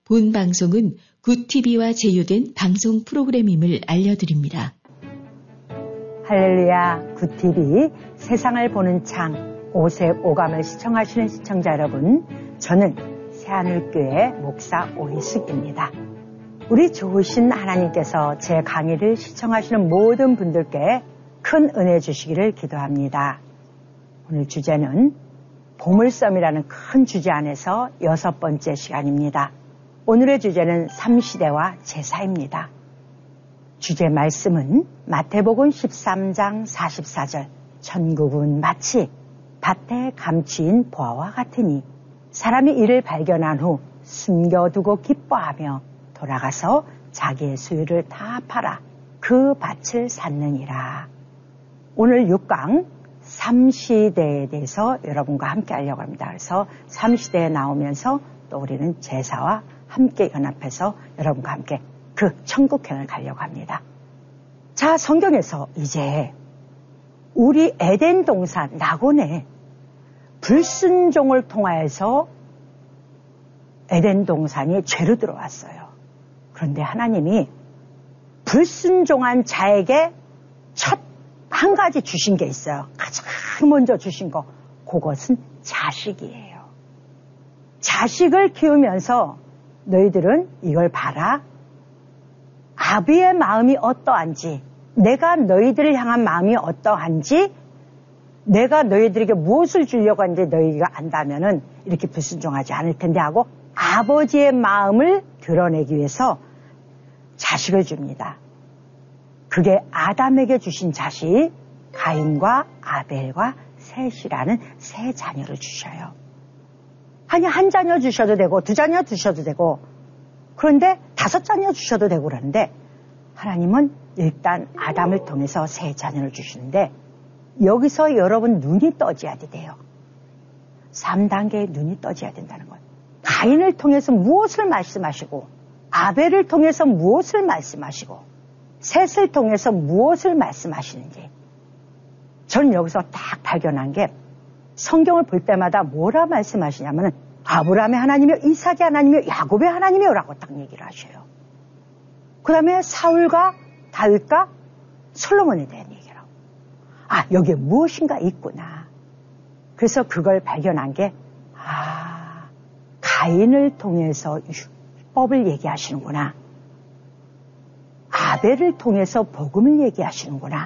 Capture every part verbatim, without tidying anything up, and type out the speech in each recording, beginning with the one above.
본 방송은 굿티비와 제휴된 방송 프로그램임을 알려드립니다. 할렐루야, 굿티비 세상을 보는 창 오색 오감을 시청하시는 시청자 여러분, 저는 새하늘교회 목사 오희숙입니다. 우리 좋으신 하나님께서 제 강의를 시청하시는 모든 분들께 큰 은혜 주시기를 기도합니다. 오늘 주제는 보물섬이라는 큰 주제 안에서 여섯 번째 시간입니다. 오늘의 주제는 삼시대와 제사입니다. 주제 말씀은 마태복음 십삼 장 사십사 절, 천국은 마치 밭에 감추인 보화와 같으니 사람이 이를 발견한 후 숨겨두고 기뻐하며 돌아가서 자기의 소유를 다 팔아 그 밭을 샀느니라. 오늘 육 강 삼시대에 대해서 여러분과 함께 하려고 합니다. 그래서 삼시대에 나오면서 또 우리는 제사와 함께 연합해서 여러분과 함께 그 천국행을 가려고 합니다. 자, 성경에서 이제 우리 에덴 동산 낙원에 불순종을 통하여서 에덴 동산이 죄로 들어왔어요. 그런데 하나님이 불순종한 자에게 첫 한 가지 주신 게 있어요. 가장 먼저 주신 거, 그것은 자식이에요. 자식을 키우면서 너희들은 이걸 봐라. 아비의 마음이 어떠한지, 내가 너희들을 향한 마음이 어떠한지, 내가 너희들에게 무엇을 주려고 하는지 너희가 안다면은 이렇게 불순종하지 않을 텐데 하고 아버지의 마음을 드러내기 위해서 자식을 줍니다. 그게 아담에게 주신 자식, 가인과 아벨과 셋이라는 세 자녀를 주셔요. 아니, 한 자녀 주셔도 되고 두 자녀 주셔도 되고, 그런데 다섯 자녀 주셔도 되고 그러는데 하나님은 일단 아담을 통해서 세 자녀를 주시는데 여기서 여러분 눈이 떠져야 돼요. 삼 단계의 눈이 떠져야 된다는 거예요. 가인을 통해서 무엇을 말씀하시고, 아벨을 통해서 무엇을 말씀하시고, 셋을 통해서 무엇을 말씀하시는지. 저는 여기서 딱 발견한 게, 성경을 볼 때마다 뭐라 말씀하시냐면 아브라함의 하나님이요, 이삭의 하나님이요, 야곱의 하나님이요 라고 딱 얘기를 하셔요. 그 다음에 사울과 다윗과 솔로몬에 대한 얘기를 하고, 아, 여기에 무엇인가 있구나. 그래서 그걸 발견한 게, 아, 가인을 통해서 율법을 얘기하시는구나. 아벨을 통해서 복음을 얘기하시는구나.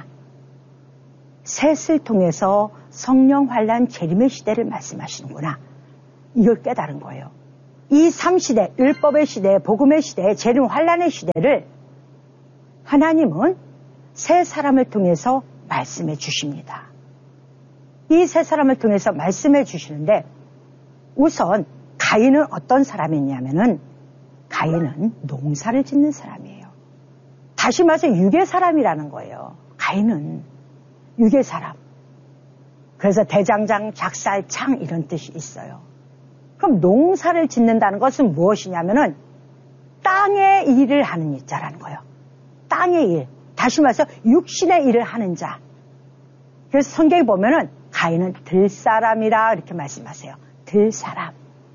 셋을 통해서 성령 환란 재림의 시대를 말씀하시는구나. 이걸 깨달은 거예요. 이 삼시대, 율법의 시대, 복음의 시대, 재림 환란의 시대를 하나님은 세 사람을 통해서 말씀해 주십니다. 이 세 사람을 통해서 말씀해 주시는데, 우선 가인은 어떤 사람이냐면은 가인은 농사를 짓는 사람이에요. 다시 말해서 육의 사람이라는 거예요. 가인은 육의 사람. 그래서 대장장, 작살, 창 이런 뜻이 있어요. 그럼 농사를 짓는다는 것은 무엇이냐면은 땅의 일을 하는 자라는 거예요. 땅의 일. 다시 말해서 육신의 일을 하는 자. 그래서 성경에 보면은 가인은 들사람이라 이렇게 말씀하세요. 들사람.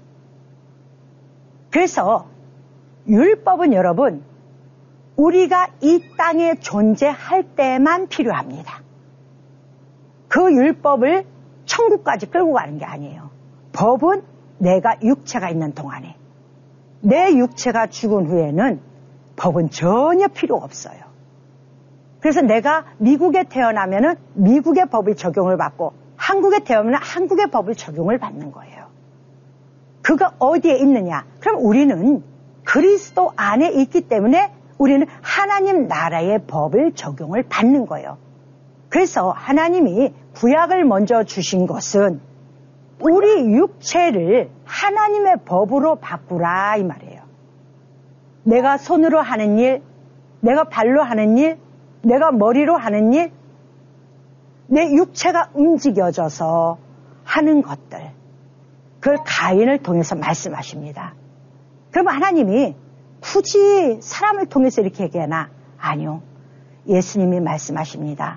그래서 율법은 여러분, 우리가 이 땅에 존재할 때만 필요합니다. 그 율법을 천국까지 끌고 가는 게 아니에요. 법은 내가 육체가 있는 동안에, 내 육체가 죽은 후에는 법은 전혀 필요 없어요. 그래서 내가 미국에 태어나면은 미국의 법을 적용을 받고, 한국에 태어나면 한국의 법을 적용을 받는 거예요. 그가 어디에 있느냐? 그럼 우리는 그리스도 안에 있기 때문에 우리는 하나님 나라의 법을 적용을 받는 거예요. 그래서 하나님이 구약을 먼저 주신 것은 우리 육체를 하나님의 법으로 바꾸라 이 말이에요. 내가 손으로 하는 일, 내가 발로 하는 일, 내가 머리로 하는 일, 내 육체가 움직여져서 하는 것들, 그걸 가인을 통해서 말씀하십니다. 그럼 하나님이 굳이 사람을 통해서 이렇게 얘기하나? 아니요. 예수님이 말씀하십니다.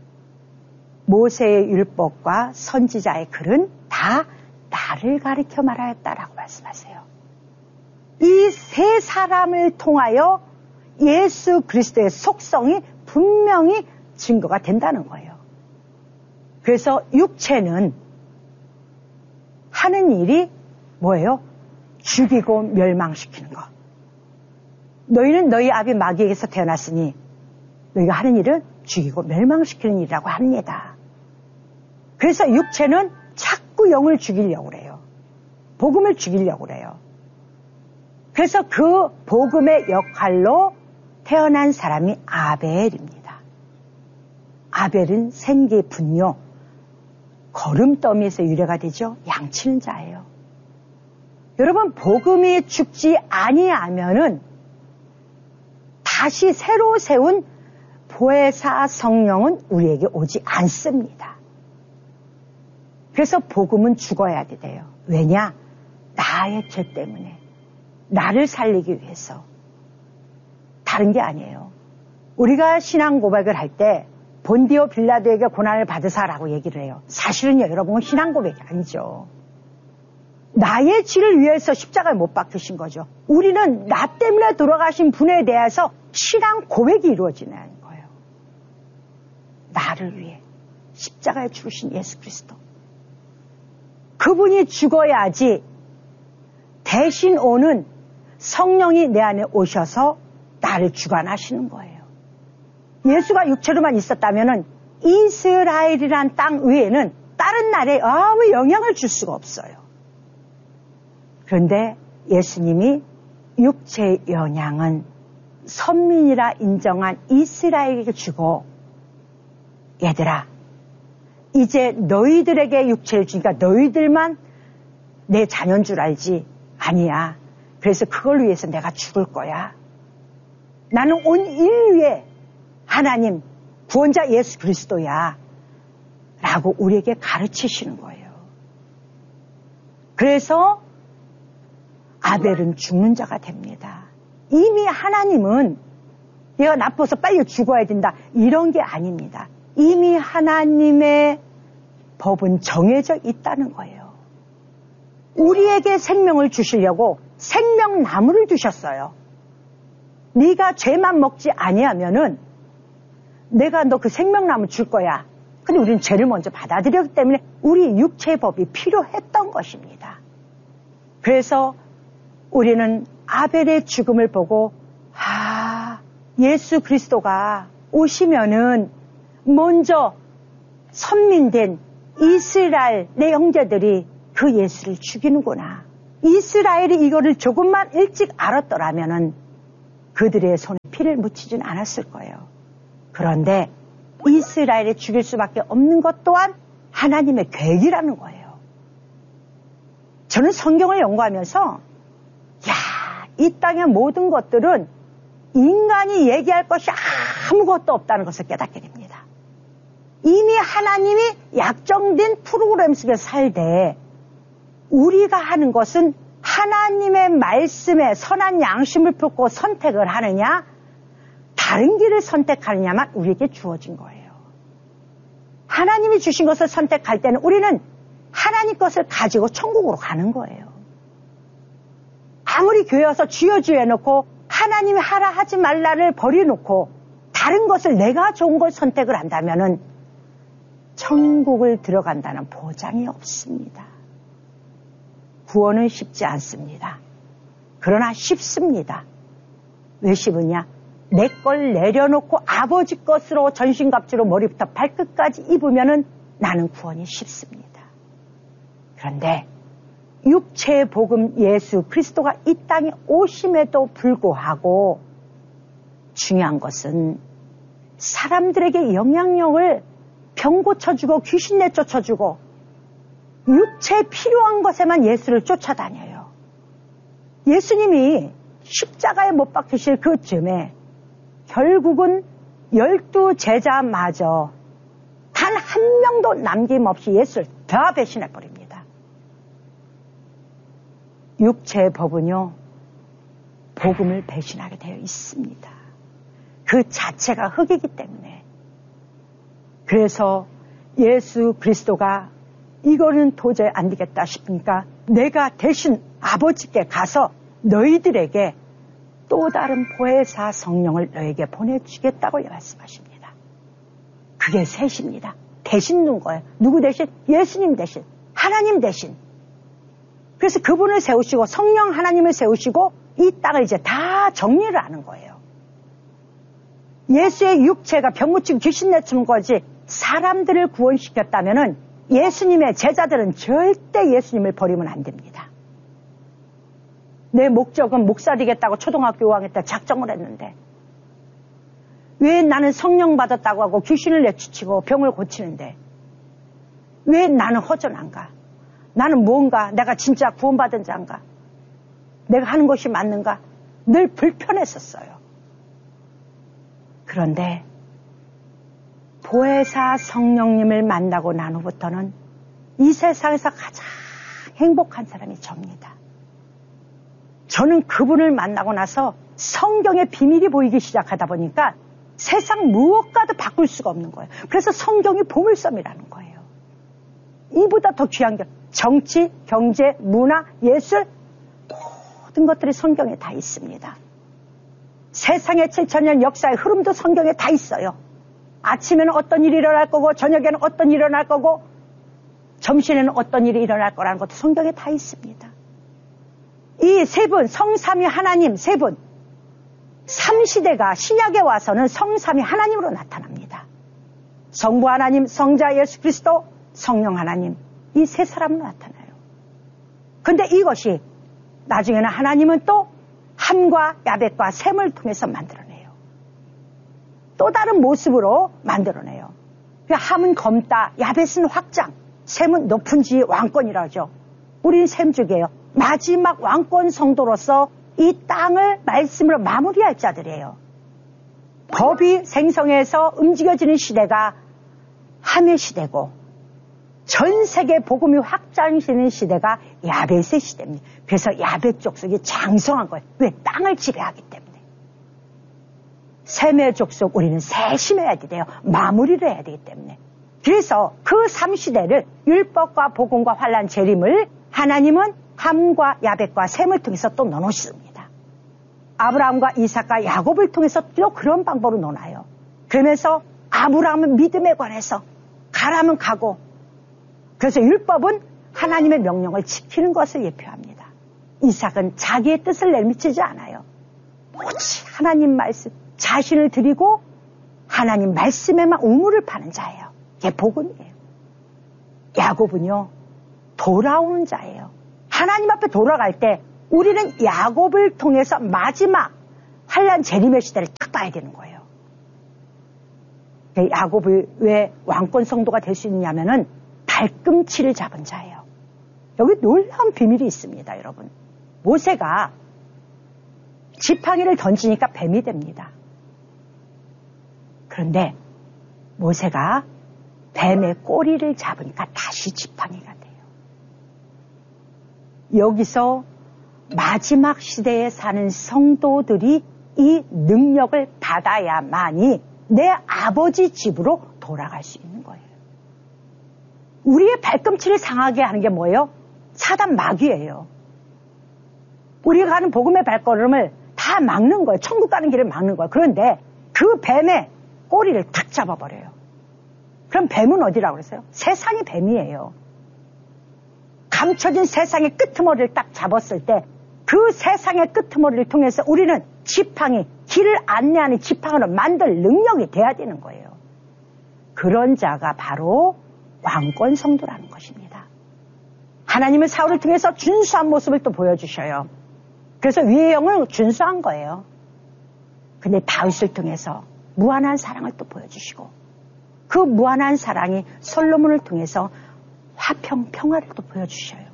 모세의 율법과 선지자의 글은 다 나를 가리켜 말하였다라고 말씀하세요. 이 세 사람을 통하여 예수 그리스도의 속성이 분명히 증거가 된다는 거예요. 그래서 육체는 하는 일이 뭐예요? 죽이고 멸망시키는 거. 너희는 너희 아비 마귀에게서 태어났으니 너희가 하는 일은 죽이고 멸망시키는 일이라고 합니다. 그래서 육체는 자꾸 영을 죽이려고 그래요. 복음을 죽이려고 그래요. 그래서 그 복음의 역할로 태어난 사람이 아벨입니다. 아벨은 생기, 분뇨, 거름더미에서 유래가 되죠. 양치는 자예요. 여러분, 복음이 죽지 아니하면은 다시 새로 세운 보혜사 성령은 우리에게 오지 않습니다. 그래서 복음은 죽어야 돼요. 왜냐? 나의 죄 때문에. 나를 살리기 위해서. 다른 게 아니에요. 우리가 신앙 고백을 할 때 본디오 빌라도에게 고난을 받으사라고 얘기를 해요. 사실은요, 여러분, 신앙 고백이 아니죠. 나의 죄를 위해서 십자가에 못 박히신 거죠. 우리는 나 때문에 돌아가신 분에 대해서 신앙 고백이 이루어지는 거예요. 나를 위해 십자가에 죽으신 예수 그리스도. 그분이 죽어야지 대신 오는 성령이 내 안에 오셔서 나를 주관하시는 거예요. 예수가 육체로만 있었다면 이스라엘이란 땅 위에는 다른 나라에 아무 영향을 줄 수가 없어요. 그런데 예수님이 육체의 영향은 선민이라 인정한 이스라엘에게 주고, 얘들아, 이제 너희들에게 육체를 주니까 너희들만 내 자녀인 줄 알지? 아니야. 그래서 그걸 위해서 내가 죽을 거야. 나는 온 인류의 하나님, 구원자 예수 그리스도야. 라고 우리에게 가르치시는 거예요. 그래서 아벨은 죽는 자가 됩니다. 이미 하나님은 내가 나빠서 빨리 죽어야 된다. 이런 게 아닙니다. 이미 하나님의 법은 정해져 있다는 거예요. 우리에게 생명을 주시려고 생명나무를 주셨어요. 네가 죄만 먹지 아니하면은 내가 너 그 생명나무 줄 거야. 근데 우리는 죄를 먼저 받아들였기 때문에 우리 육체의 법이 필요했던 것입니다. 그래서 우리는 아벨의 죽음을 보고, 아, 예수 그리스도가 오시면은 먼저 선민된 이스라엘 내 형제들이 그 예수를 죽이는구나. 이스라엘이 이거를 조금만 일찍 알았더라면은 그들의 손에 피를 묻히진 않았을 거예요. 그런데 이스라엘을 죽일 수밖에 없는 것 또한 하나님의 계획이라는 거예요. 저는 성경을 연구하면서 야, 이 땅의 모든 것들은 인간이 얘기할 것이 아무것도 없다는 것을 깨닫게 됩니다. 이미 하나님이 약정된 프로그램 속에 살되 우리가 하는 것은 하나님의 말씀에 선한 양심을 품고 선택을 하느냐, 다른 길을 선택하느냐만 우리에게 주어진 거예요. 하나님이 주신 것을 선택할 때는 우리는 하나님 것을 가지고 천국으로 가는 거예요. 아무리 교회 와서 주여 주여 해놓고 하나님이 하라 하지 말라를 버려놓고 다른 것을 내가 좋은 걸 선택을 한다면은 천국을 들어간다는 보장이 없습니다. 구원은 쉽지 않습니다. 그러나 쉽습니다. 왜 쉽으냐? 내 걸 내려놓고 아버지 것으로 전신갑주로 머리부터 발끝까지 입으면은 나는 구원이 쉽습니다. 그런데 육체의 복음 예수 그리스도가 이 땅에 오심에도 불구하고 중요한 것은 사람들에게 영향력을 병 고쳐주고 귀신 내쫓아주고 육체에 필요한 것에만 예수를 쫓아다녀요. 예수님이 십자가에 못 박히실 그쯤에 결국은 열두 제자마저 단 한 명도 남김없이 예수를 다 배신해버립니다. 육체의 법은요, 복음을 배신하게 되어 있습니다. 그 자체가 흙이기 때문에. 그래서 예수 그리스도가 이거는 도저히 안 되겠다 싶으니까 내가 대신 아버지께 가서 너희들에게 또 다른 보혜사 성령을 너에게 보내주겠다고 말씀하십니다. 그게 셋입니다. 대신 누군 거예요. 누구 대신? 예수님 대신, 하나님 대신. 그래서 그분을 세우시고 성령 하나님을 세우시고 이 땅을 이제 다 정리를 하는 거예요. 예수의 육체가 병 고치고 귀신 내쫓는 거지 사람들을 구원시켰다면은 예수님의 제자들은 절대 예수님을 버리면 안 됩니다. 내 목적은 목사 되겠다고 초등학교 오 학년 때 작정을 했는데 왜 나는 성령 받았다고 하고 귀신을 내쫓고 병을 고치는데 왜 나는 허전한가? 나는 뭔가 내가 진짜 구원받은 자인가? 내가 하는 것이 맞는가? 늘 불편했었어요. 그런데 보혜사 성령님을 만나고 난 후부터는 이 세상에서 가장 행복한 사람이 접니다. 저는 그분을 만나고 나서 성경의 비밀이 보이기 시작하다 보니까 세상 무엇과도 바꿀 수가 없는 거예요. 그래서 성경이 보물섬이라는 거예요. 이보다 더 귀한 게 정치, 경제, 문화, 예술 모든 것들이 성경에 다 있습니다. 세상의 칠천 년 역사의 흐름도 성경에 다 있어요. 아침에는 어떤 일이 일어날 거고 저녁에는 어떤 일이 일어날 거고 점심에는 어떤 일이 일어날 거라는 것도 성경에 다 있습니다. 이 세 분, 성삼위 하나님 세 분, 삼시대가 신약에 와서는 성삼위 하나님으로 나타납니다. 성부 하나님, 성자 예수 그리스도, 성령 하나님, 이 세 사람으로 나타나요. 근데 이것이 나중에는 하나님은 또 함과 야벳과 셈을 통해서 만들어내요. 또 다른 모습으로 만들어내요. 함은 검다, 야벳은 확장, 셈은 높은 지 왕권이라고 하죠. 우린 셈 쪽이에요. 마지막 왕권 성도로서 이 땅을 말씀으로 마무리할 자들이에요. 법이 생성해서 움직여지는 시대가 함의 시대고 전 세계 복음이 확장되는 시대가 야벳의 시대입니다. 그래서 야벳 족속이 장성한 거예요. 왜? 땅을 지배하기 때문에. 셈의 족속 우리는 세심해야 돼요. 마무리를 해야 되기 때문에. 그래서 그 삼 시대를 율법과 복음과 환난 재림을 하나님은 함과 야벳과 셈을 통해서 또 넣어놓습니다. 아브라함과 이삭과 야곱을 통해서 또 그런 방법으로 넣어놔요. 그러면서 아브라함은 믿음에 관해서 가라면 가고, 그래서 율법은 하나님의 명령을 지키는 것을 예표합니다. 이삭은 자기의 뜻을 내미치지 않아요. 오직 하나님 말씀, 자신을 드리고 하나님 말씀에만 우물을 파는 자예요. 이게 복음이에요. 야곱은요, 돌아오는 자예요. 하나님 앞에 돌아갈 때 우리는 야곱을 통해서 마지막 환난 재림의 시대를 딱 봐야 되는 거예요. 야곱이 왜 왕권 성도가 될 수 있냐면은 발꿈치를 잡은 자예요. 여기 놀라운 비밀이 있습니다, 여러분. 모세가 지팡이를 던지니까 뱀이 됩니다. 그런데 모세가 뱀의 꼬리를 잡으니까 다시 지팡이가 돼요. 여기서 마지막 시대에 사는 성도들이 이 능력을 받아야만이 내 아버지 집으로 돌아갈 수 있는 거예요. 우리의 발꿈치를 상하게 하는 게 뭐예요? 사단 마귀예요. 우리가 가는 복음의 발걸음을 다 막는 거예요. 천국 가는 길을 막는 거예요. 그런데 그 뱀의 꼬리를 탁 잡아버려요. 그럼 뱀은 어디라고 그랬어요? 세상이 뱀이에요. 감춰진 세상의 끄트머리를 딱 잡았을 때 그 세상의 끄트머리를 통해서 우리는 지팡이, 길을 안내하는 지팡이로 만들 능력이 돼야 되는 거예요. 그런 자가 바로 왕권 성도라는 것입니다. 하나님은 사울을 통해서 준수한 모습을 또 보여주셔요. 그래서 위의 영을 준수한 거예요. 근데 다윗을 통해서 무한한 사랑을 또 보여주시고 그 무한한 사랑이 솔로몬을 통해서 화평, 평화를 또 보여주셔요.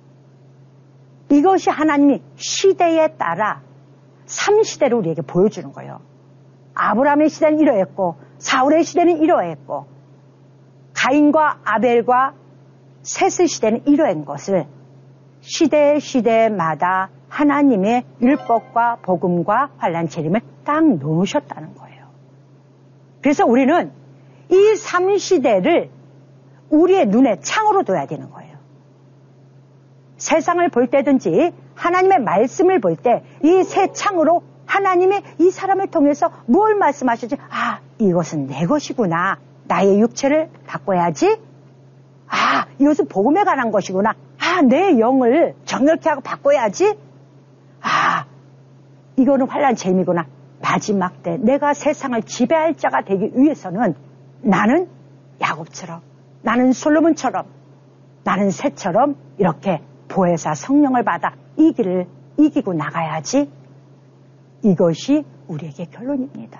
이것이 하나님이 시대에 따라 삼 시대를 우리에게 보여주는 거예요. 아브라함의 시대는 이러했고 사울의 시대는 이러했고 가인과 아벨과 셋의 시대는 이러한 것을 시대 시대마다 하나님의 율법과 복음과 환난 재림을 딱 놓으셨다는 거예요. 그래서 우리는 이 삼 시대를 우리의 눈에 창으로 둬야 되는 거예요. 세상을 볼 때든지 하나님의 말씀을 볼 때 이 새 창으로 하나님이 이 사람을 통해서 뭘 말씀하시지? 아, 이것은 내 것이구나. 나의 육체를 바꿔야지. 아, 이것은 복음에 관한 것이구나. 아, 내 영을 정결케 하고 바꿔야지. 아, 이거는 환난 재미구나. 마지막 때 내가 세상을 지배할 자가 되기 위해서는 나는 야곱처럼, 나는 솔로몬처럼, 나는 새처럼 이렇게 보혜사 성령을 받아 이 길을 이기고 나가야지. 이것이 우리에게 결론입니다.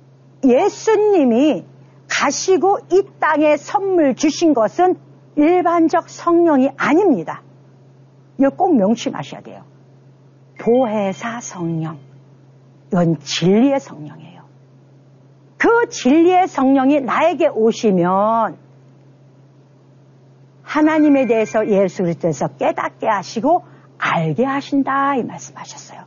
예수님이 가시고 이 땅에 선물 주신 것은 일반적 성령이 아닙니다. 이거 꼭 명심하셔야 돼요. 보혜사 성령. 이건 진리의 성령이에요. 그 진리의 성령이 나에게 오시면 하나님에 대해서 예수 그리스도에서 깨닫게 하시고 알게 하신다 이 말씀하셨어요.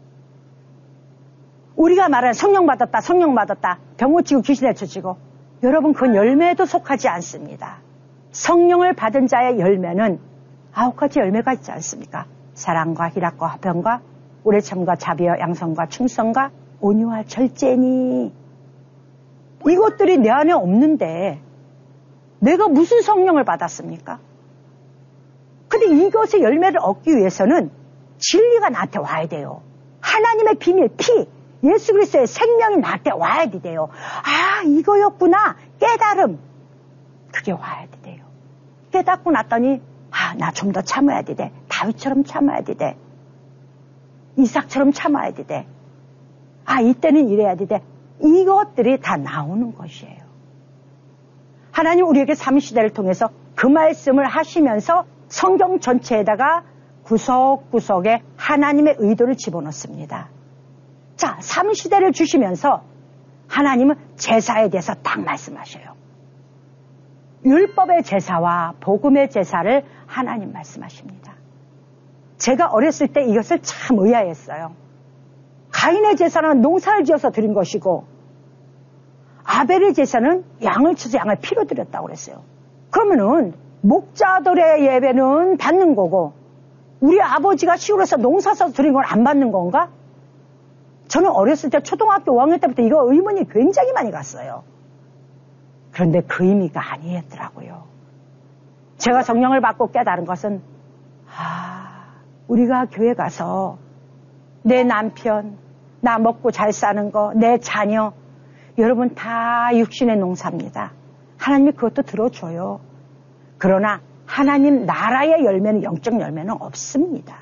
우리가 말하는 성령 받았다, 성령 받았다, 병 고치고 귀신 내쫓고, 여러분 그건 열매에도 속하지 않습니다. 성령을 받은 자의 열매는 아홉 가지 열매가 있지 않습니까? 사랑과 희락과 화평과 오래 참과 자비와 양성과 충성과 온유와 절제니. 이것들이 내 안에 없는데 내가 무슨 성령을 받았습니까? 근데 이것의 열매를 얻기 위해서는 진리가 나한테 와야 돼요. 하나님의 비밀, 피, 예수 그리스도의 생명이 나한테 와야 돼요. 아, 이거였구나. 깨달음. 그게 와야 돼요. 깨닫고 났더니 아, 나 좀 더 참아야 돼. 다윗처럼 참아야 돼. 이삭처럼 참아야 돼. 아, 이때는 이래야 돼. 이것들이 다 나오는 것이에요. 하나님 우리에게 삼시대를 통해서 그 말씀을 하시면서 성경 전체에다가 구석구석에 하나님의 의도를 집어넣습니다. 자, 삼시대를 주시면서 하나님은 제사에 대해서 딱 말씀하셔요. 율법의 제사와 복음의 제사를 하나님 말씀하십니다. 제가 어렸을 때 이것을 참 의아했어요. 가인의 제사는 농사를 지어서 드린 것이고 아벨의 제사는 양을 쳐서 양을 피로 드렸다고 그랬어요. 그러면은 목자들의 예배는 받는 거고 우리 아버지가 시골에서 농사 써서 드린 건 안 받는 건가? 저는 어렸을 때 초등학교 오 학년 때부터 이거 의문이 굉장히 많이 갔어요. 그런데 그 의미가 아니었더라고요. 제가 성령을 받고 깨달은 것은 아, 우리가 교회 가서 내 남편, 나 먹고 잘 사는 거, 내 자녀, 여러분 다 육신의 농사입니다. 하나님이 그것도 들어줘요. 그러나 하나님 나라의 열매는 영적 열매는 없습니다.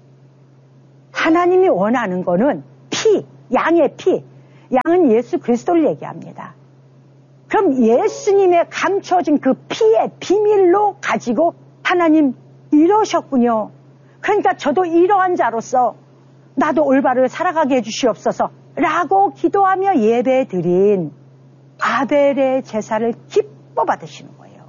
하나님이 원하는 거는 피, 양의 피, 양은 예수 그리스도를 얘기합니다. 그럼 예수님의 감춰진 그 피의 비밀로 가지고 하나님 이러셨군요. 그러니까 저도 이러한 자로서 나도 올바르게 살아가게 해주시옵소서 라고 기도하며 예배드린 아벨의 제사를 기뻐 받으시는 거예요.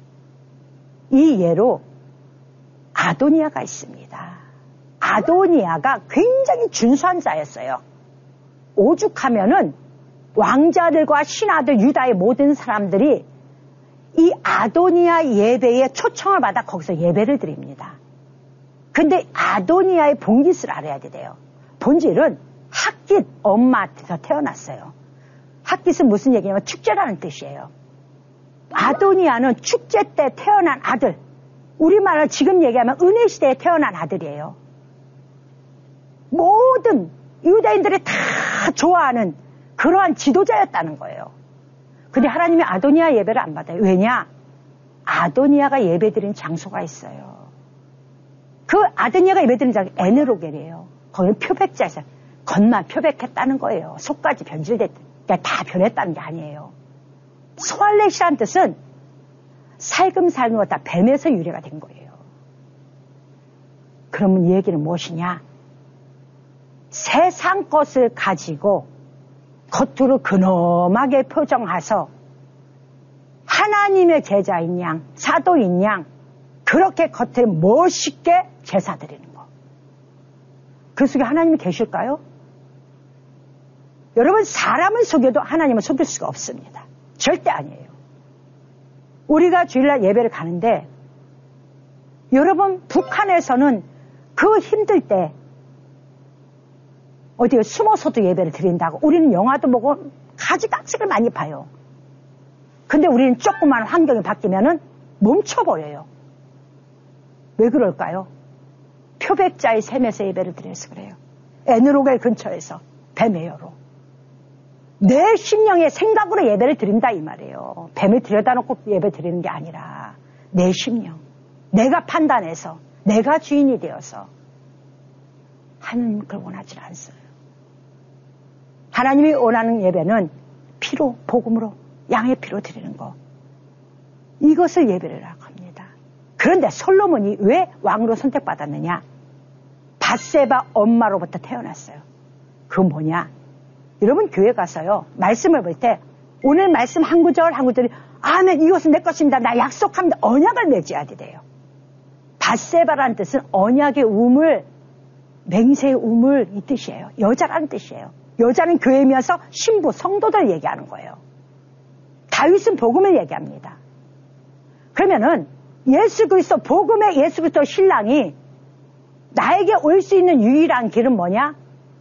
이 예로 아도니아가 있습니다. 아도니아가 굉장히 준수한 자였어요. 오죽하면은 왕자들과 신하들, 유다의 모든 사람들이 이 아도니아 예배에 초청을 받아 거기서 예배를 드립니다. 근데 아도니아의 본깃을 알아야 돼요. 본질은 핫깃 엄마한테서 태어났어요. 핫깃은 무슨 얘기냐면 축제라는 뜻이에요. 아도니아는 축제 때 태어난 아들. 우리말로 지금 얘기하면 은혜 시대에 태어난 아들이에요. 모든 유대인들이 다 좋아하는 그러한 지도자였다는 거예요. 근데 하나님이 아도니아 예배를 안 받아요. 왜냐? 아도니아가 예배드린 장소가 있어요. 그 아도니아가 예배드린 장소 에네로겔이에요. 거기는 표백자에서 겉만 표백했다는 거예요. 속까지 변질됐, 그러니까 다 변했다는 게 아니에요. 소알렛이라는 뜻은 살금살금 갖다 뱀에서 유래가 된 거예요. 그러면 이 얘기는 무엇이냐? 세상 것을 가지고 겉으로 근엄하게 표정해서 하나님의 제자인 양, 사도인 양 그렇게 겉에 멋있게 제사 드리는 거. 그 속에 하나님이 계실까요? 여러분 사람을 속여도 하나님을 속일 수가 없습니다. 절대 아니에요. 우리가 주일날 예배를 가는데 여러분 북한에서는 그 힘들 때 어디 숨어서도 예배를 드린다고. 우리는 영화도 보고 가지각색을 많이 봐요. 근데 우리는 조그만 환경이 바뀌면은 멈춰버려요. 왜 그럴까요? 표백자의 샘에서 예배를 드려서 그래요. 에누로겔 근처에서 뱀에요로. 내 심령의 생각으로 예배를 드린다 이 말이에요. 뱀을 들여다놓고 예배 드리는 게 아니라 내 심령, 내가 판단해서, 내가 주인이 되어서. 하나님 그걸 원하지 않어요. 하나님이 원하는 예배는 피로, 복음으로, 양의 피로 드리는 거. 이것을 예배라고 합니다. 그런데 솔로몬이 왜 왕으로 선택받았느냐? 밧세바 엄마로부터 태어났어요. 그건 뭐냐? 여러분 교회 가서요, 말씀을 볼 때 오늘 말씀 한 구절 한 구절이 아멘 이것은 내 것입니다. 나 약속합니다. 언약을 맺어야 돼요. 밧세바라는 뜻은 언약의 우물, 맹세의 우물 이 뜻이에요. 여자라는 뜻이에요. 여자는 교회면서 신부, 성도들 얘기하는 거예요. 다윗은 복음을 얘기합니다. 그러면은 예수 그리스도, 복음의 예수 그리스도 신랑이 나에게 올 수 있는 유일한 길은 뭐냐?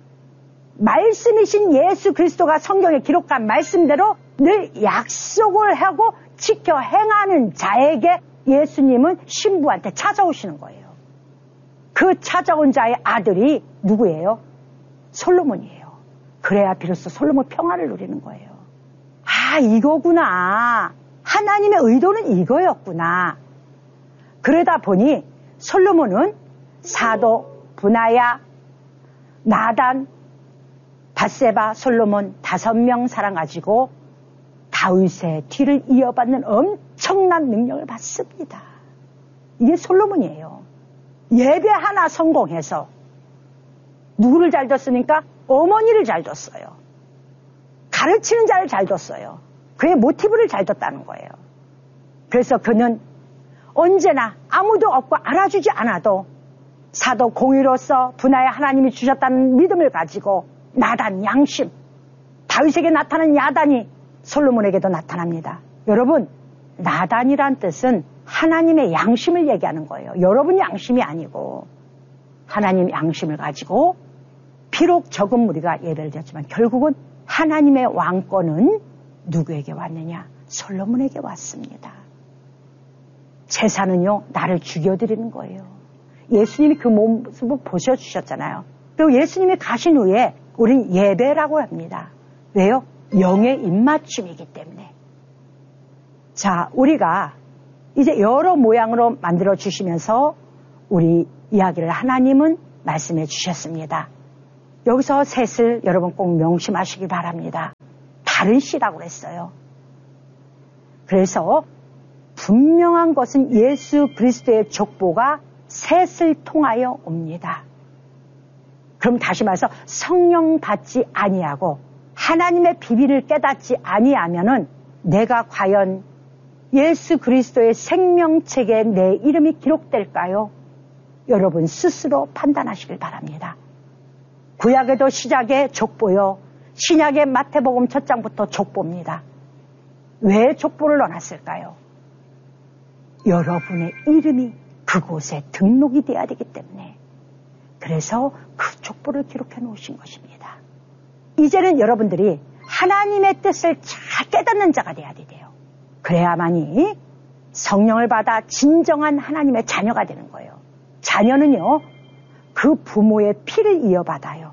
말씀이신 예수 그리스도가 성경에 기록한 말씀대로 늘 약속을 하고 지켜 행하는 자에게 예수님은 신부한테 찾아오시는 거예요. 그 찾아온 자의 아들이 누구예요? 솔로몬이에요. 그래야 비로소 솔로몬 평화를 누리는 거예요. 아, 이거구나. 하나님의 의도는 이거였구나. 그러다 보니 솔로몬은 사도, 분하야, 나단, 밧세바, 솔로몬 다섯 명 사람 가지고 다윗의 뒤를 이어받는 엄청난 능력을 받습니다. 이게 솔로몬이에요. 예배 하나 성공해서 누구를 잘 뒀으니까 어머니를 잘 뒀어요. 가르치는 자를 잘 뒀어요. 그의 모티브를 잘 뒀다는 거예요. 그래서 그는 언제나 아무도 없고 알아주지 않아도 사도 공의로서 분하에 하나님이 주셨다는 믿음을 가지고 나단, 양심, 다윗에게 나타난 야단이 솔로몬에게도 나타납니다. 여러분, 나단이란 뜻은 하나님의 양심을 얘기하는 거예요. 여러분 양심이 아니고 하나님 양심을 가지고 비록 적은 무리가 예배를 드렸지만 결국은 하나님의 왕권은 누구에게 왔느냐? 솔로몬에게 왔습니다. 제사는요, 나를 죽여드리는 거예요. 예수님이 그 모습을 보셔주셨잖아요. 그리고 예수님이 가신 후에 우린 예배라고 합니다. 왜요? 영의 입맞춤이기 때문에. 자, 우리가 이제 여러 모양으로 만들어 주시면서 우리 이야기를 하나님은 말씀해 주셨습니다. 여기서 셋을 여러분 꼭 명심하시기 바랍니다. 다른 씨라고 그랬어요. 그래서 분명한 것은 예수 그리스도의 족보가 셋을 통하여 옵니다. 그럼 다시 말해서 성령 받지 아니하고 하나님의 비밀을 깨닫지 아니하면은 내가 과연 예수 그리스도의 생명책에 내 이름이 기록될까요? 여러분 스스로 판단하시길 바랍니다. 구약에도 시작의 족보요, 신약의 마태복음 첫 장부터 족보입니다. 왜 족보를 넣어놨을까요? 여러분의 이름이 그곳에 등록이 돼야 되기 때문에. 그래서 그 족보를 기록해 놓으신 것입니다. 이제는 여러분들이 하나님의 뜻을 잘 깨닫는 자가 돼야 돼요. 그래야만이 성령을 받아 진정한 하나님의 자녀가 되는 거예요. 자녀는요, 그 부모의 피를 이어받아요.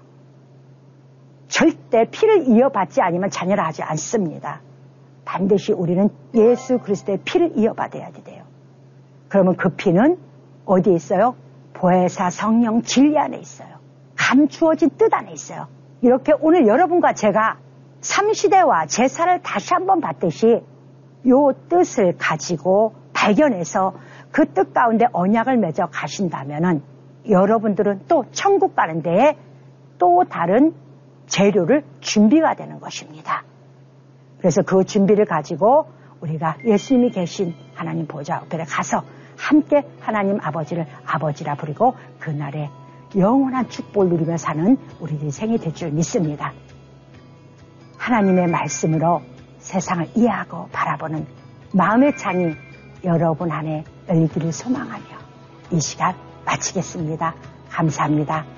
절대 피를 이어받지 않으면 자녀라 하지 않습니다. 반드시 우리는 예수 그리스도의 피를 이어받아야 돼요. 그러면 그 피는 어디에 있어요? 보혜사 성령 진리 안에 있어요. 감추어진 뜻 안에 있어요. 이렇게 오늘 여러분과 제가 삼시대와 제사를 다시 한번 받듯이 요 뜻을 가지고 발견해서 그 뜻 가운데 언약을 맺어 가신다면은 여러분들은 또 천국 가는 데에 또 다른 재료를 준비가 되는 것입니다. 그래서 그 준비를 가지고 우리가 예수님이 계신 하나님 보좌 앞에 가서 함께 하나님 아버지를 아버지라 부르고 그날에 영원한 축복을 누리며 사는 우리들의 생이 될 줄 믿습니다. 하나님의 말씀으로 세상을 이해하고 바라보는 마음의 창이 여러분 안에 열리기를 소망하며 이 시간 마치겠습니다. 감사합니다.